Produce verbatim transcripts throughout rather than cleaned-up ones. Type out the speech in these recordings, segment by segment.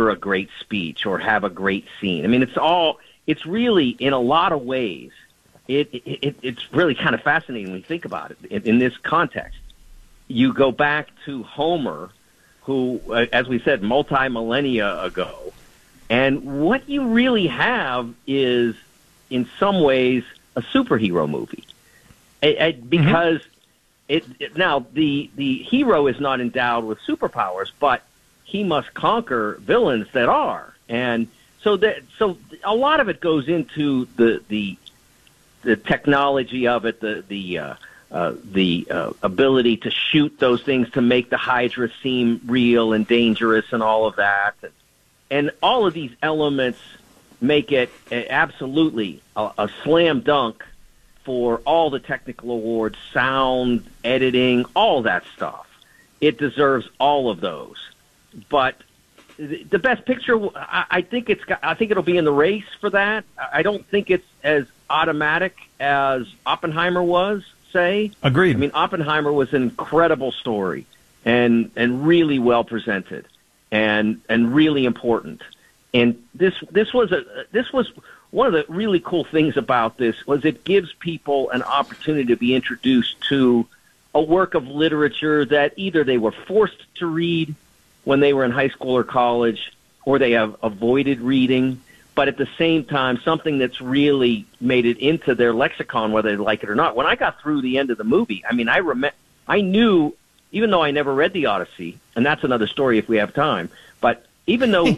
deliver a great speech or have a great scene. I mean, it's all, it's really, in a lot of ways, it, it it's really kind of fascinating when you think about it in, in this context. You go back to Homer, who, uh, as we said, multi-millennia ago, and what you really have is, in some ways, a superhero movie. I, I, because mm-hmm. it, it now, the, the hero is not endowed with superpowers, but he must conquer villains that are. And so that, so a lot of it goes into the the, the technology of it, the the uh, uh, the uh, ability to shoot those things to make the Hydra seem real and dangerous and all of that. And all of these elements make it absolutely a, a slam dunk for all the technical awards, sound, editing, all that stuff. It deserves all of those. But the best picture, I, I think it's got, I think it'll be in the race for that. I don't think it's as automatic as Oppenheimer was, say. Agreed. I mean, Oppenheimer was an incredible story and and really well presented and and really important. And this this was a this was one of the really cool things about this was it gives people an opportunity to be introduced to a work of literature that either they were forced to read when they were in high school or college, or they have avoided reading, but at the same time, something that's really made it into their lexicon, whether they like it or not. When I got through the end of the movie, I mean, I rem- I knew, even though I never read the Odyssey, and that's another story if we have time, but even though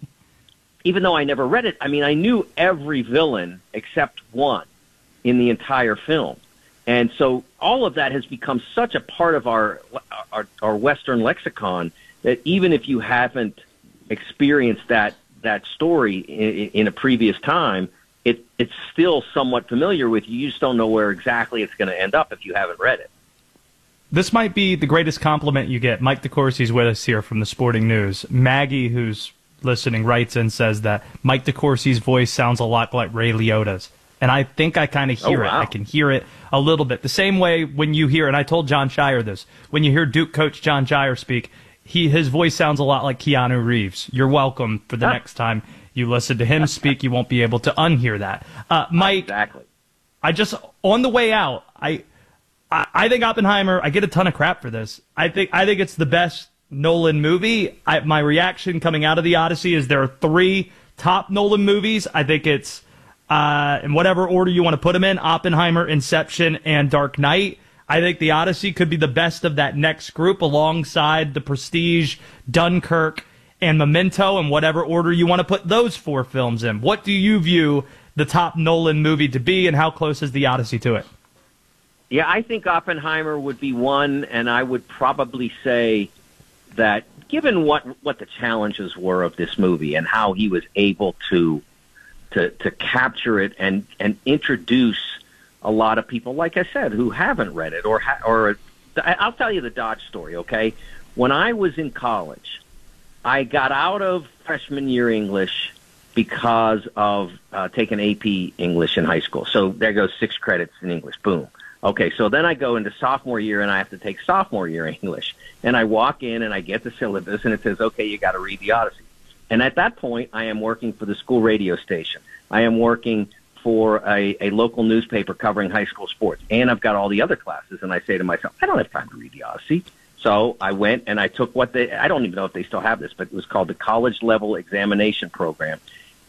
even though I never read it, I mean, I knew every villain except one in the entire film. And so all of that has become such a part of our our, our Western lexicon that even if you haven't experienced that that story in, in a previous time, it it's still somewhat familiar with you. You just don't know where exactly it's going to end up if you haven't read it. This might be the greatest compliment you get. Mike DeCourcy's with us here from the Sporting News. Maggie, who's listening, writes and says that Mike DeCourcy's voice sounds a lot like Ray Liotta's. And I think I kind of hear oh, wow. it. I can hear it a little bit. The same way when you hear, and I told John Shire this, when you hear Duke coach John Shire speak, He his voice sounds a lot like Keanu Reeves. You're welcome for the huh? next time you listen to him speak. You won't be able to unhear that. Uh, Mike, exactly. I just on the way out, I, I I think Oppenheimer. I get a ton of crap for this. I think I think it's the best Nolan movie. I, my reaction coming out of the Odyssey is there are three top Nolan movies. I think it's uh, in whatever order you want to put them in: Oppenheimer, Inception, and Dark Knight. I think The Odyssey could be the best of that next group alongside The Prestige, Dunkirk, and Memento, in whatever order you want to put those four films in. What do you view the top Nolan movie to be, and how close is The Odyssey to it? Yeah, I think Oppenheimer would be one, and I would probably say that given what what the challenges were of this movie and how he was able to to, to capture it and, and introduce a lot of people, like I said, who haven't read it or ha- or I'll tell you the Dodge story, okay? When I was in college, I got out of freshman year English because of uh, taking A P English in high school. So there goes six credits in English. Boom. Okay, so then I go into sophomore year and I have to take sophomore year English. And I walk in and I get the syllabus and it says, okay, you got to read the Odyssey. And at that point, I am working for the school radio station. I am working for a, a local newspaper covering high school sports. And I've got all the other classes. And I say to myself, I don't have time to read the Odyssey. So I went and I took what they, I don't even know if they still have this, but it was called the College Level Examination Program.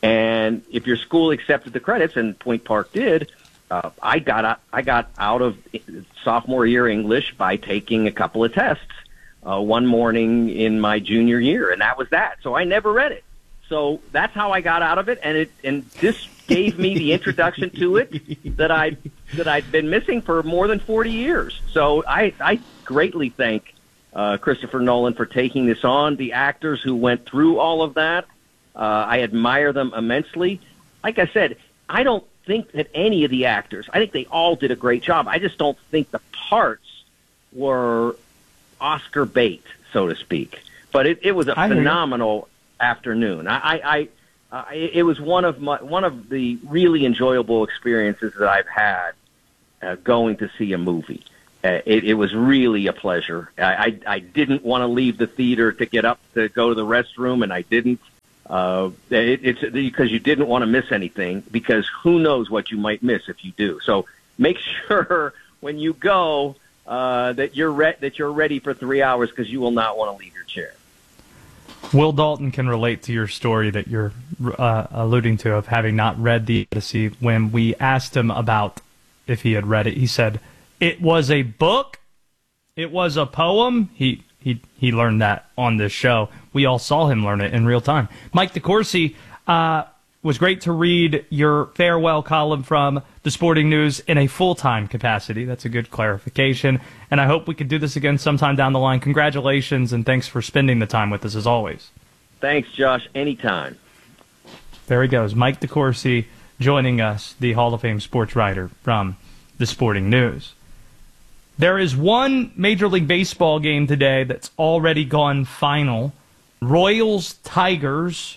And if your school accepted the credits, and Point Park did, uh, I got out, I got out of sophomore year English by taking a couple of tests uh, one morning in my junior year, and that was that. So I never read it. So that's how I got out of it, and it and this gave me the introduction to it that I that I'd been missing for more than forty years. So I I greatly thank uh, Christopher Nolan for taking this on. The actors who went through all of that, uh, I admire them immensely. Like I said, I don't think that any of the actors, I think they all did a great job. I just don't think the parts were Oscar bait, so to speak. But it, it was a phenomenal afternoon. I, I, I uh, it was one of my one of the really enjoyable experiences that I've had uh, going to see a movie. Uh, it, it was really a pleasure. I, I, I didn't want to leave the theater to get up to go to the restroom, and I didn't. Uh, it, it's because you didn't want to miss anything, because who knows what you might miss if you do. So make sure when you go uh, that you're re- that you're ready for three hours because you will not want to leave your chair. Will Dalton can relate to your story that you're uh, alluding to of having not read the Odyssey. When we asked him about if he had read it, he said it was a book, it was a poem. He he he learned that on this show. We all saw him learn it in real time. Mike DeCourcy, uh, was great to read your farewell column from The Sporting News in a full-time capacity. That's a good clarification. And I hope we could do this again sometime down the line. Congratulations, and thanks for spending the time with us as always. Thanks, Josh. Anytime. There he goes. Mike DeCourcy joining us, the Hall of Fame sports writer from The Sporting News. There is one Major League Baseball game today that's already gone final. Royals, Tigers.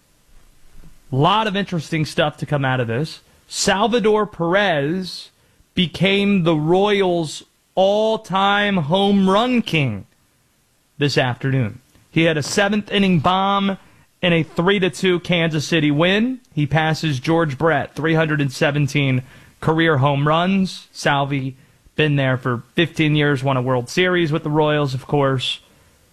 A lot of interesting stuff to come out of this. Salvador Perez became the Royals' all-time home run king this afternoon. He had a seventh-inning bomb in a three to two Kansas City win. He passes George Brett, three hundred seventeen career home runs. Salvi, been there for fifteen years, won a World Series with the Royals, of course.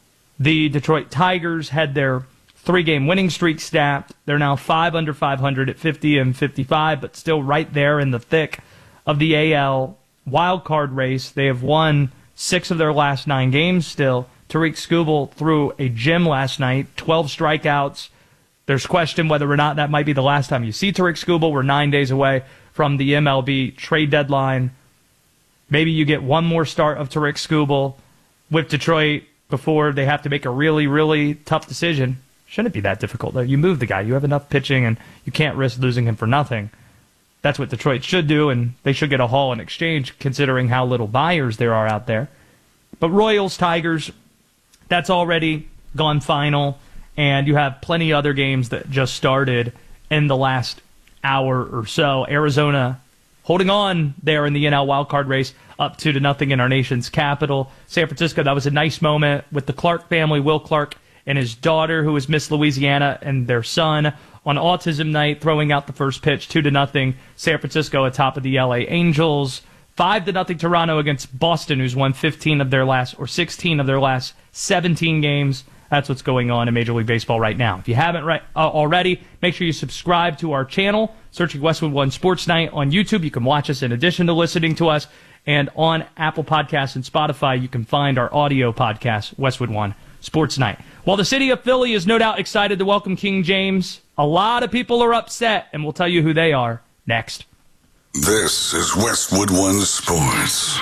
The Detroit Tigers had their three-game winning streak snapped. They're now five under five hundred at fifty and fifty-five, but still right there in the thick of the A L wildcard race. They have won six of their last nine games still. Tariq Skubal threw a gem last night, twelve strikeouts. There's question whether or not that might be the last time you see Tariq Skubal. We're nine days away from the M L B trade deadline. Maybe you get one more start of Tariq Skubal with Detroit before they have to make a really, really tough decision. Shouldn't be that difficult, though. You move the guy. You have enough pitching, and you can't risk losing him for nothing. That's what Detroit should do, and they should get a haul in exchange, considering how little buyers there are out there. But Royals, Tigers, that's already gone final, and you have plenty of other games that just started in the last hour or so. Arizona holding on there in the N L wildcard race, up two to nothing in our nation's capital. San Francisco, that was a nice moment with the Clark family, Will Clark and his daughter, who is Miss Louisiana, and their son on autism night, throwing out the first pitch, two to nothing. San Francisco atop of the L A Angels. Five to nothing Toronto against Boston, who's won fifteen of their last, or sixteen of their last seventeen games. That's what's going on in Major League Baseball right now. If you haven't right, uh, already, make sure you subscribe to our channel. Searching Westwood One Sports Night on YouTube. You can watch us in addition to listening to us. And on Apple Podcasts and Spotify, you can find our audio podcast, Westwood One Sports Night. While the city of Philly is no doubt excited to welcome King James, a lot of people are upset, and we'll tell you who they are next. This is Westwood One Sports.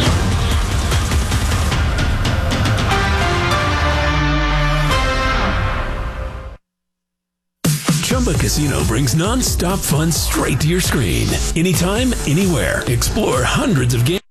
Chumba Casino brings non-stop fun straight to your screen. Anytime, anywhere. Explore hundreds of games.